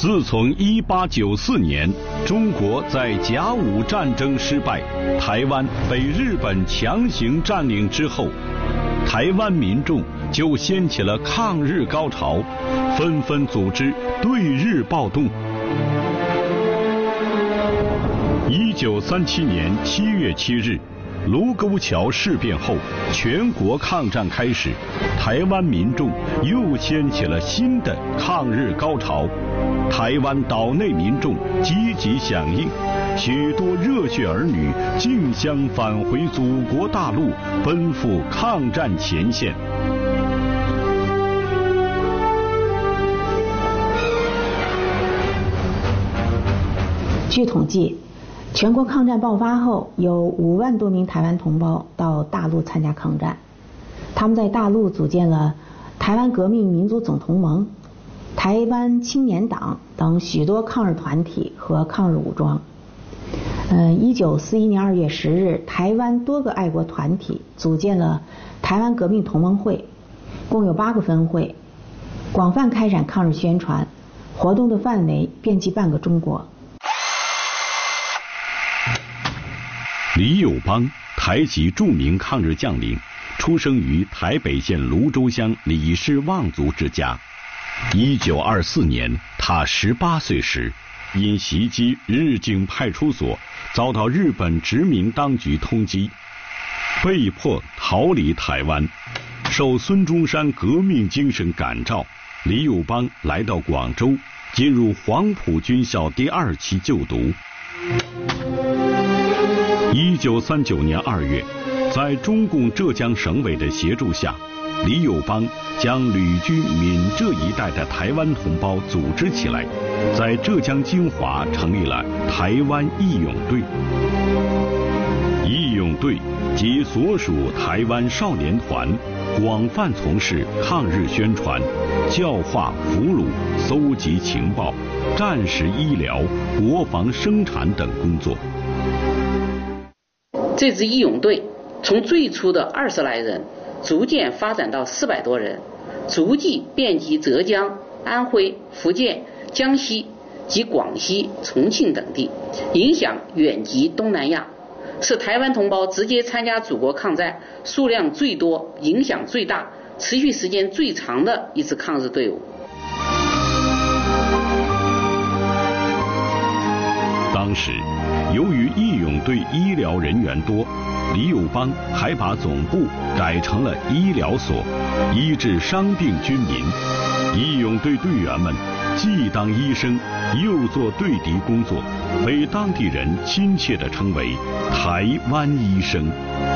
自从1894年中国在甲午战争失败，台湾被日本强行占领之后，台湾民众就掀起了抗日高潮，纷纷组织对日暴动。1937年7月7日，卢沟桥事变后，全国抗战开始，台湾民众又掀起了新的抗日高潮。台湾岛内民众积极响应，许多热血儿女竞相返回祖国大陆，奔赴抗战前线。 据统计，全国抗战爆发后，有5万多名台湾同胞到大陆参加抗战。他们在大陆组建了台湾革命民族总同盟、台湾青年党等许多抗日团体和抗日武装。1941年2月10日，台湾多个爱国团体组建了台湾革命同盟会，共有8个分会，广泛开展抗日宣传，活动的范围遍及半个中国。 李友邦，台籍著名抗日将领，出生于台北县泸州乡李氏望族之家。1924年，他18岁时，因袭击日警派出所，遭到日本殖民当局通缉，被迫逃离台湾。受孙中山革命精神感召，李友邦来到广州，进入黄埔军校第2期就读。1939年2月，在中共浙江省委的协助下，李友邦将旅居闽浙一带的台湾同胞组织起来，在浙江金华成立了台湾义勇队。义勇队及所属台湾少年团广泛从事抗日宣传、教化俘虏、搜集情报、战时医疗、国防生产等工作。 这支义勇队从最初的20来人，逐渐发展到400多人，足迹遍及浙江、安徽、福建、江西及广西、重庆等地，影响远及东南亚，是台湾同胞直接参加祖国抗战数量最多、影响最大、持续时间最长的一支抗日队伍。 当时，由于义勇队医疗人员多，李友邦还把总部改成了医疗所，医治伤病军民。义勇队队员们既当医生，又做对敌工作，被当地人亲切地称为“台湾医生”。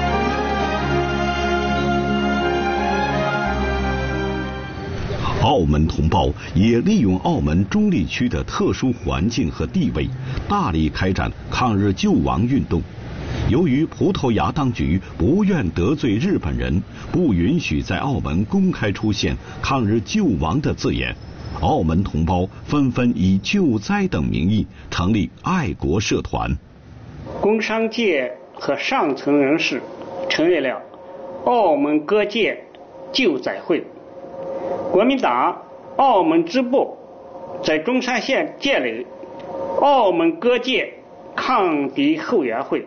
澳门同胞也利用澳门中坜区的特殊环境和地位，大力开展抗日救亡运动。由于葡萄牙当局不愿得罪日本人，不允许在澳门公开出现抗日救亡的字眼，澳门同胞纷纷以救灾等名义成立爱国社团。 工商界和上层人士成立了澳门各界救灾会，国民党澳门支部在中山县建立澳门各界抗敌后援会。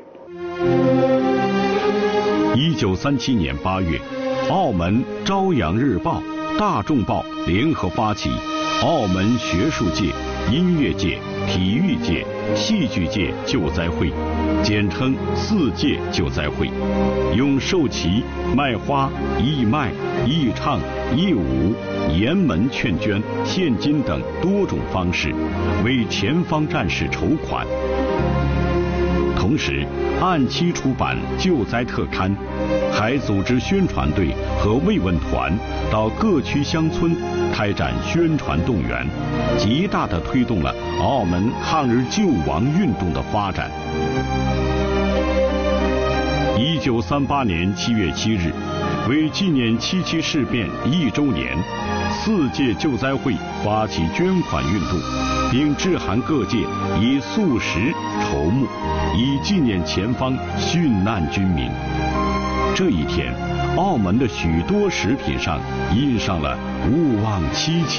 1937年8月，澳门《朝阳日报》、《大众报》联合发起澳门学术界、音乐界、体育界、戏剧界救灾会，简称4届救灾会，用授旗、卖花、义卖、义唱、义舞、沿门劝捐、现金等多种方式，为前方战士筹款。同时，按期出版救灾特刊，还组织宣传队和慰问团到各区乡村开展宣传动员，极大地推动了澳门抗日救亡运动的发展。1938年7月7日，为纪念77事变1周年，4届救灾会发起捐款运动，并致函各界以素食筹募，以纪念前方殉难军民。这一天，澳门的许多食品上印上了勿忘777